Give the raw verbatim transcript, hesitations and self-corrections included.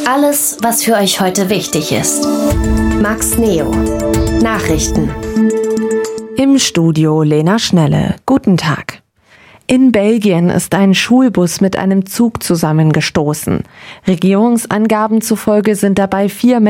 Alles, was für euch heute wichtig ist. Max Neo. Nachrichten. Im Studio Lena Schnelle. Guten Tag. In Belgien ist ein Schulbus mit einem Zug zusammengestoßen. Regierungsangaben zufolge sind dabei vier